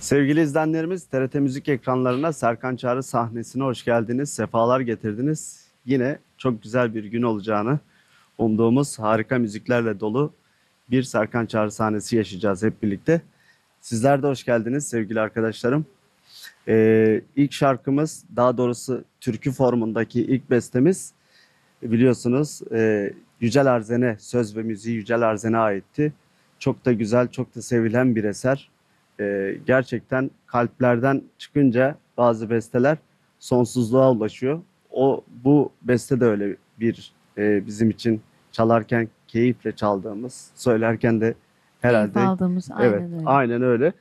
Sevgili izleyenlerimiz, TRT Müzik ekranlarına Serkan Çağrı sahnesine hoş geldiniz, sefalar getirdiniz. Yine çok güzel bir gün olacağını umduğumuz harika müziklerle dolu bir Serkan Çağrı sahnesi yaşayacağız hep birlikte. Sizler de hoş geldiniz sevgili arkadaşlarım. İlk şarkımız, daha doğrusu türkü formundaki ilk bestemiz biliyorsunuz Yücel Arzen'e, söz ve müziği Yücel Arzen'e aitti. Çok da güzel, çok da sevilen bir eser. Gerçekten kalplerden çıkınca bazı besteler sonsuzluğa ulaşıyor. Bu beste de öyle bir bizim için çalarken keyifle çaldığımız, söylerken de Keyif herhalde aldığımız evet, aynen öyle. aynen öyle.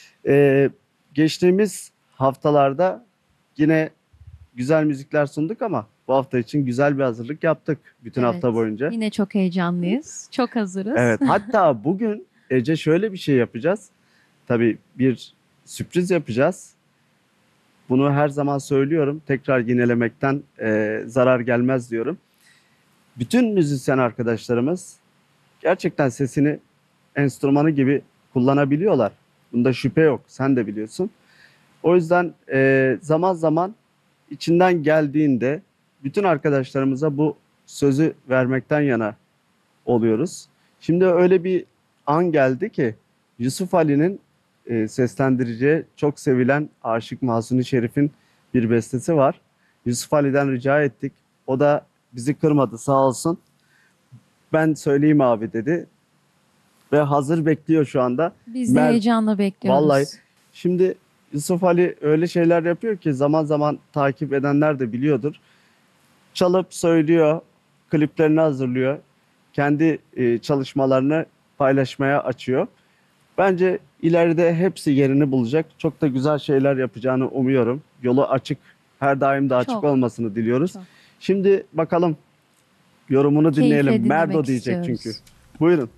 Geçtiğimiz haftalarda yine güzel müzikler sunduk ama bu hafta için güzel bir hazırlık yaptık bütün Evet. hafta boyunca. Yine çok heyecanlıyız. Çok hazırız. Evet, hatta bugün Ece şöyle bir şey yapacağız. Tabii bir sürpriz yapacağız. Bunu her zaman söylüyorum. Tekrar yinelemekten zarar gelmez diyorum. Bütün müzisyen arkadaşlarımız gerçekten sesini enstrümanı gibi kullanabiliyorlar. Bunda şüphe yok. Sen de biliyorsun. O yüzden zaman zaman içinden geldiğinde bütün arkadaşlarımıza bu sözü vermekten yana oluyoruz. Şimdi öyle bir an geldi ki Yusuf Ali'nin seslendireceği çok sevilen Aşık Mahzuni Şerif'in bir bestesi var. Yusuf Ali'den rica ettik. O da bizi kırmadı sağ olsun. Ben söyleyeyim abi dedi. Ve hazır bekliyor şu anda. Biz de heyecanla bekliyoruz. Vallahi şimdi Yusuf Ali öyle şeyler yapıyor ki zaman zaman takip edenler de biliyordur. Çalıp söylüyor, kliplerini hazırlıyor. Kendi çalışmalarını paylaşmaya açıyor. Bence ileride hepsi yerini bulacak. Çok da güzel şeyler yapacağını umuyorum. Yolu açık, her daim de açık Çok, olmasını diliyoruz. çok. Şimdi bakalım yorumunu Keyifle dinleyelim. dinlemek Merdo diyecek istiyoruz. çünkü. Buyurun.